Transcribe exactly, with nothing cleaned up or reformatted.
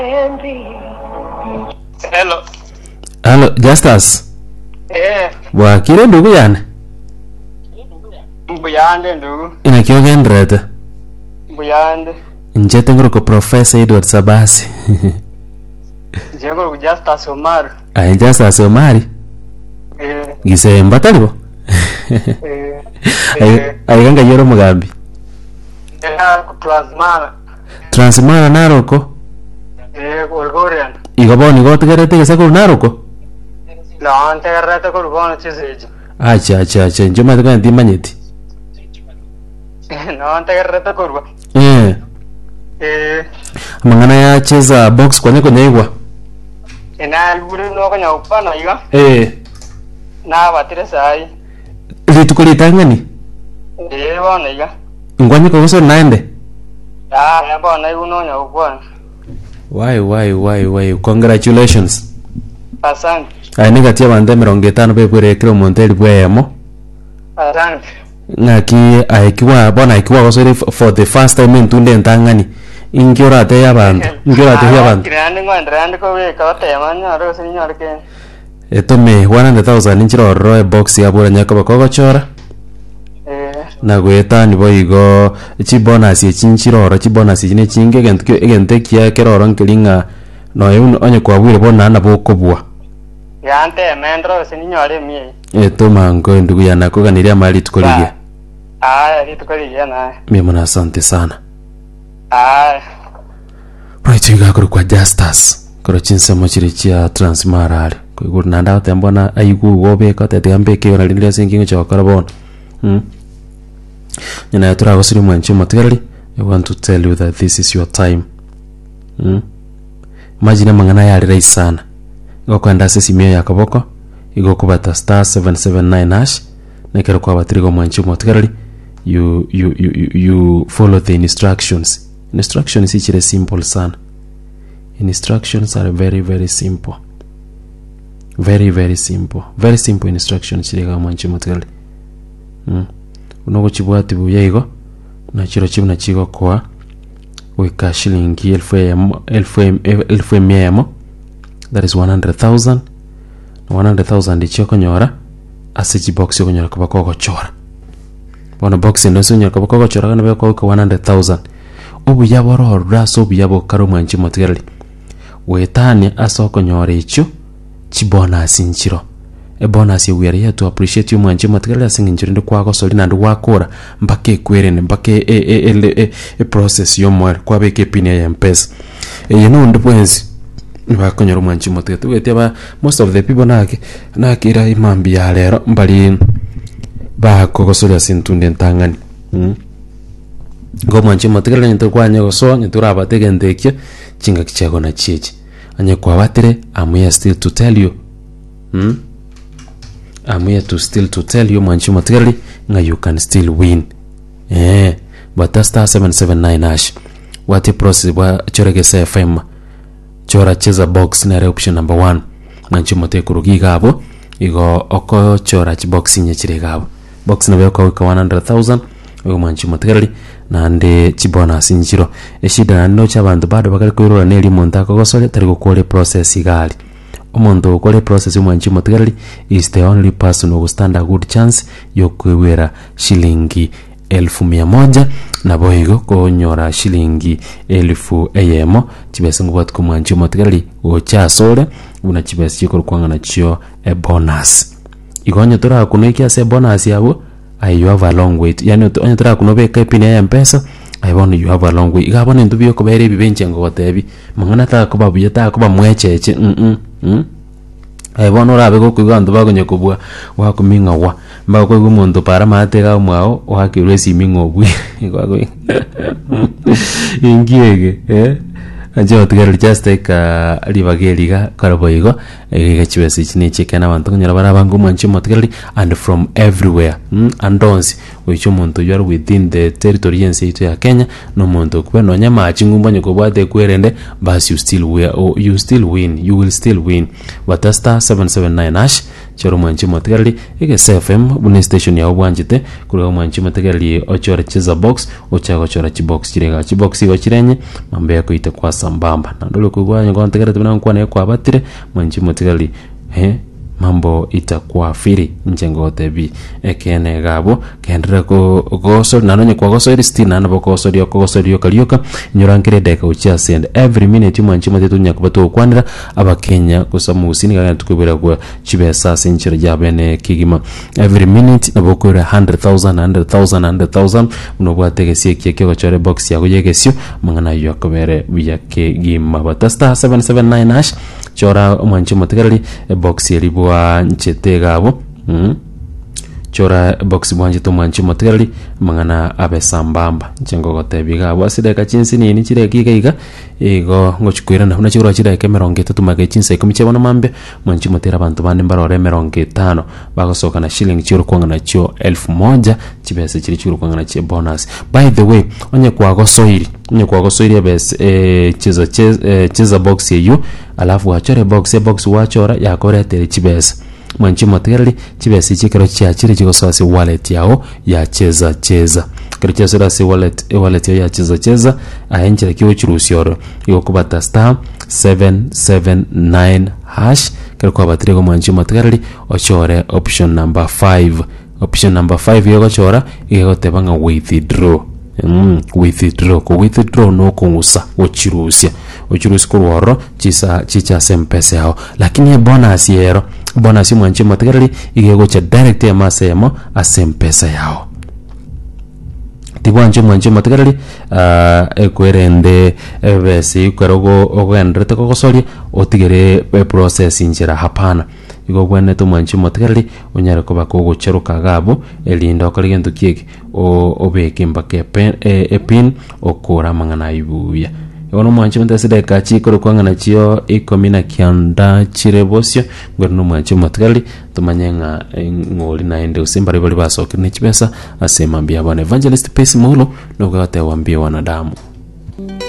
Hello. Hello, Justus. Eh. Wa kire ndugu yana? Mbuyande ndugu. Ina kiyo gendrete? Mbuyande. Njete nguru ko Professor Edward Sabasi. Njenguru ku Justus Omari. Ai Justus Omari? Eh. Gise mbatalibo? Eh. Ai ai ganga yoro mugambi. Eh, ku Transmara. Transmara naroko? Eh, Gorgorian. Igaboni go tegerete gese ko naroko? La ante garrete ko rubono chiseji. Acha acha acha njoma tuka ndimanyeti. No ante garrete ko rubo. Eh. Eh. Mangana ya cheza box kwa neko nyeigwa. Ina alburu no ko nyopana iga. Eh. Na batire sai. Litu tangani? Eh, bona iga. Ngwanyi ko so naende. Ah, ya bona iuno nyopana. Why why why why congratulations. Asante. Ai negatia bande mirongo itano pe pure kilo monteli bwemo. Asante. Ngaki aikiwa bona aikiwa gosori for the first time in tunde ntangani. Ingiora te yabantu. Ingiora te yabantu. Kirandi ngwandrandi ko we ka temanya ro sinyar ke. Etome one hundred thousand inchiro ro box ya bura nyako bakoko chora. Eh. Na gweta ni boigo chi bonus ye chinchiro ro chi bonus ne chinge gentke egente kia keroro nkilinga no yun onye kwa bwire bona na bokobwa. Yante mendro sinyare mie. Etoma ngo ndugu yana ko ganiria mali tukoligia. Ah, litukoligia na. Mimi mna asante sana. Ah. Praitiga kuru kwa Justus. Kuru chinsa mochiri chia Transmara. Kwa guru nanda watembona ayigu gobe ka tete ambe ke ona lindia singingo cha karabon. Hmm. Nyina yatura gosiri mwanchi motigali. I want to tell you that this is your time. Hmm. Imagine mangana yali rai sana. Goko ndase simio ya kaboko. Igo kubata star seven seven nine hash. Nekero kwa batirigo mwanchi motigali. You you you you follow the instructions. Instructions is simple sana. Instructions are very very simple. Very very simple. Very simple instructions chirega mwanchi motigali. Hmm. Unogo chibwati buyego na chiro chibuna chigo kwa weka shilingi elfu elfu elfu mia. That is one hundred thousand. one hundred thousand ichoko nyora asiji box yoko nyora kwa koko chora. Bona box ndo so nyora kwa koko chora kana be kwa one hundred thousand. Obu yaboro raso obu yabo karo mwanchi motigali. Wetani asoko nyora icho chibona asinchiro. E bonus ye we are to appreciate you mwanchi motigali asinchiro ndo kwa soli na ndo wakora mpake kwerene mpake e e e e process yo mwa kwa beke pini ya mpesa. E yeno ndo pwenzi bakonyoro mwanchi motigali weteba most of the people nake nakira imambi ya lero mbali ba kokosoli asintunde ntangani. Hmm. Go mwanchi motigali nto kwa nyago so ntura batege ndekye chinga kichego na chichi anye kwa batire I'm here still to tell you. Hmm. I'm here to still to tell you mwanchi motigali nga you can still win. Eh, but that's star seven seven nine hash. What a process wa chorege se F M. Chora cheza box na option number one. Mwanchi mote kurugi gabo igo oko chora ch box nyechire gabo. Box na beko ka one hundred thousand ugo mwanchi motigali na ande chibona sinjiro. Eshida no chabantu bado bakari kuirora neli montako gosole tari gukore process igali. Omondo ukore process mwanchi motigali is the only person who stand a good chance yokwewera shilingi elfu mia moja na boigo konyora shilingi elfu eyemo chibese ngubatu ku mwanchi motigali ocha sore una chibese chiko kwanga na chio e bonus igonyo tora kunoikia se bonus yabo you have a long wait yani onyo tora kunobe kapini ya mpesa I want you have a long way. Igabo ne ndubyo ko bere bibenje ngo batebi. Mangana ta ko babuye ta ko bamwecheche. Mm mm. I want ora be ko kugando bagonye kubwa wa kuminga wa. Mba ko gumuntu para mateka mwao wa kiresi mingo bwi. Igwa Ingiege eh. Anjo tugere just take libageliga karaboigo ega chibese chini chekana bantu nyara barabangu mwanchi motigali and from everywhere. Mm? And once which muntu you are within the territory and state ya Kenya no muntu kweno nyama achingumba nyoko bwate kwerende but you still we oh, you still win you will still win but star seven seven nine hash choro mwanchi matigali ege S F M bune station ya obwanjite kuri mwanchi matigali ochora cheza box ochago chora chi box chirega chi box igo chirenye mambe yako ite kwa sambamba na ndolo kugwanya ngo ntegere tubina kwa ne kwa batire mwanchi matigali he mambo itakuwa firi njengo tebi ekene gabo kendra ko goso nanonye kwa goso iri stina na bokoso dio koso dio kalioka nyurankire deka ucha send every minute mwanchi matetu nyakubato kwanira abakenya kusamu usini kana tukubira kwa chibesa sinchira jabene kigima every minute na bokora one hundred thousand one hundred thousand one hundred thousand unobwa tegesi kike ko chore box ya kuyegesyo mangana yakobere biyake gima batasta seven seven nine hash chora mwanchi mategali box yalibo nchete gabo mm. chora box bwanje to mwanchi mategali mangana abe sambamba njengo gotebi gabo aside ka chinsi nini chire kiga ego ngochikwira na unachira chira ke meronge to tumage chinse kumichebona mambe mwanchi matera abantu bande mbarore meronge tano bagosoka na shilling chiro kwanga na chio elfu moja chibese chiri chiro kwanga na chie bonus. By the way onye kwa gosoiri onye kwa gosoiri bes eh cheza cheza, eh, cheza box yeyu alafu wachore box box wachora yakore tere chibese mwanchi mategali chibese chikero chiachiri chikosoasi wallet yao ya cheza cheza kero cheza si wallet e wallet ya cheza cheza ahenjere kiwo chirusioro iko kubata star seven seven nine hash kero kwa batire ko mwanchi mategali ochore option number five option number five yoko chora iko tebanga withdraw mm withdraw ko withdraw no kungusa ochirusia ochirusi kurworo chisa chicha sempese yao lakini bonus yero bonus mwanchi mategali igego cha direct ya masemo asempesa yao tibwancho mwancho mategali uh, ekwerende ebesi kwerogo ogwendrete kokosori otigere process injira hapana igo gwene to mwancho mategali onyare ko bako cheruka gabo elinda okaligento kieki o obeke mbake pen e, e pin okora mangana ibuya ono mwancho mtasida kachi koro kwanga na chio ikomina kianda chirebosyo ngorno mwancho mategali tumanyenga ngoli na ende usimbari bali basoke ni chibesa asema mbia bwana Evangelist Peace Mulo no gate wambia wanadamu.